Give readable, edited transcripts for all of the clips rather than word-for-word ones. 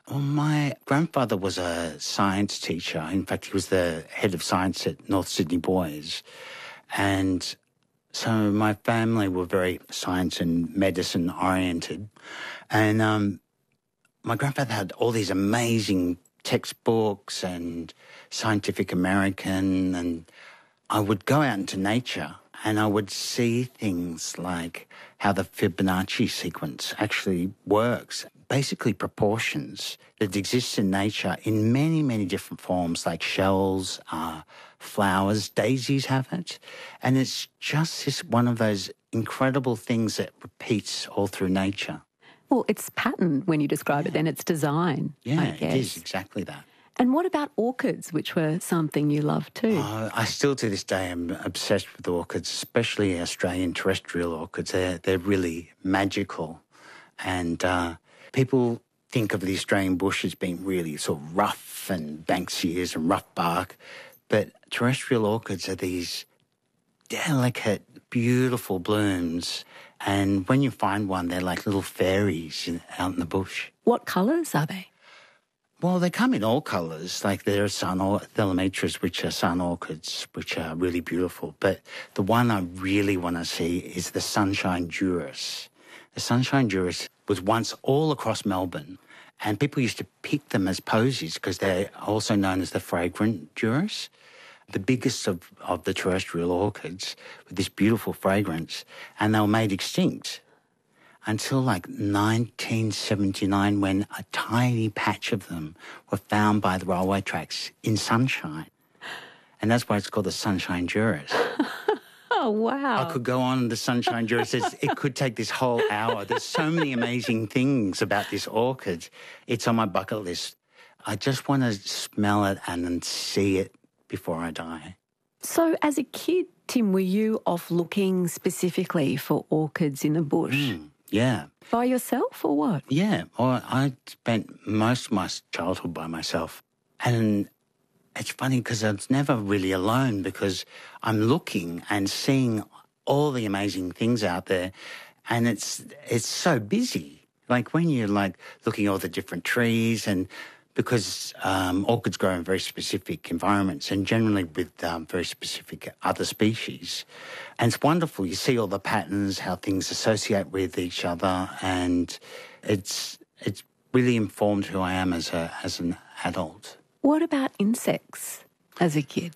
Well, my grandfather was a science teacher. In fact, he was the head of science at North Sydney Boys. And so my family were very science and medicine oriented. And my grandfather had all these amazing textbooks and Scientific American, and I would go out into nature and I would see things like how the Fibonacci sequence actually works. Basically proportions that exist in nature in many, many different forms, like shells, flowers, daisies have it. And it's just this one of those incredible things that repeats all through nature. Well, it's pattern when you describe it, then it's design, I guess. It is exactly that. And what about orchids, which were something you loved too? I still to this day am obsessed with orchids, especially Australian terrestrial orchids. They're really magical. And people think of the Australian bush as being really sort of rough and Banksias and rough bark. But terrestrial orchids are these delicate, beautiful blooms. And when you find one, they're like little fairies out in the bush. What colours are they? Well, they come in all colours. Like there are Thelamitras, which are sun orchids, which are really beautiful. But the one I really want to see is the Sunshine Juris. The Sunshine Juris was once all across Melbourne, and people used to pick them as posies because they're also known as the fragrant Juris, the biggest of the terrestrial orchids with this beautiful fragrance, and they were made extinct until like 1979 when a tiny patch of them were found by the railway tracks in sunshine. And that's why it's called the Sunshine Juris. Oh, wow. I could go on the Sunshine Juris. It could take this whole hour. There's so many amazing things about this orchid. It's on my bucket list. I just want to smell it and then see it before I die. So as a kid, Tim, were you off looking specifically for orchids in the bush? Yeah. By yourself or what? Yeah. Well, I spent most of my childhood by myself. And it's funny because I was never really alone because I'm looking and seeing all the amazing things out there, and it's so busy. Like when you're like looking at all the different trees, and because orchids grow in very specific environments and generally with very specific other species. And it's wonderful. You see all the patterns, how things associate with each other, and it's really informed who I am as an adult. What about insects as a kid?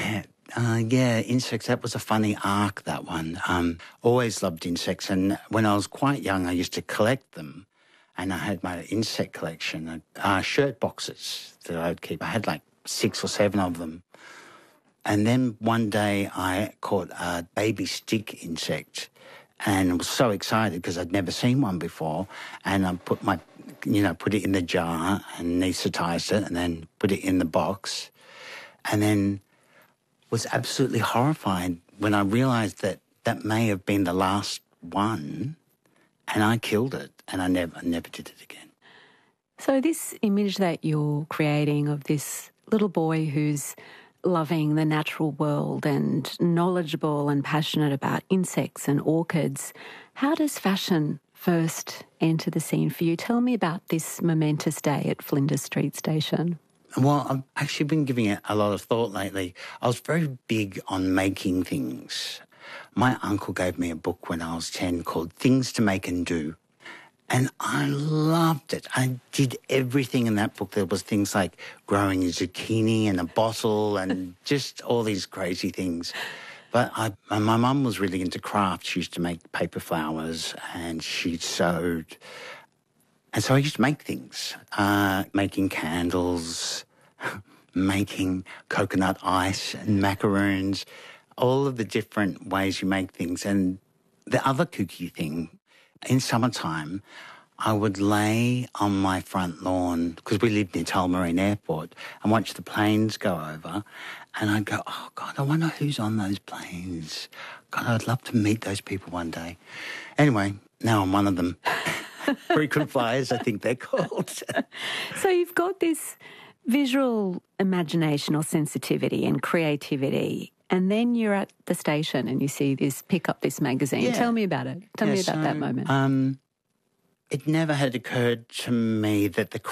Yeah, insects, that was a funny arc, that one. Always loved insects, and when I was quite young, I used to collect them. And I had my insect collection, shirt boxes that I would keep. I had like 6 or 7 of them. And then one day I caught a baby stick insect and was so excited because I'd never seen one before. And I put it in the jar and anaesthetized it and then put it in the box. And then was absolutely horrified when I realized that that may have been the last one. And I killed it, and I never did it again. So this image that you're creating of this little boy who's loving the natural world and knowledgeable and passionate about insects and orchids, how does fashion first enter the scene for you? Tell me about this momentous day at Flinders Street Station. Well, I've actually been giving it a lot of thought lately. I was very big on making things. My uncle gave me a book when I was 10 called Things to Make and Do. And I loved it. I did everything in that book. There was things like growing a zucchini in a bottle and just all these crazy things. But my mum was really into craft. She used to make paper flowers and she sewed. And so I used to make things, making candles, making coconut ice and macaroons, all of the different ways you make things. And the other kooky thing, in summertime, I would lay on my front lawn, because we lived near Tullamarine Airport, and watch the planes go over, and I'd go, oh, God, I wonder who's on those planes. God, I'd love to meet those people one day. Anyway, now I'm one of them. Frequent flyers, I think they're called. So you've got this visual imagination or sensitivity and creativity, and then you're at the station and you see this, pick up this magazine. Yeah. Tell me about it. Tell me about that moment. It never had occurred to me that the